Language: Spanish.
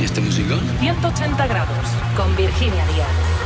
¿Y este musicón? 180 grados, con Virginia Díaz.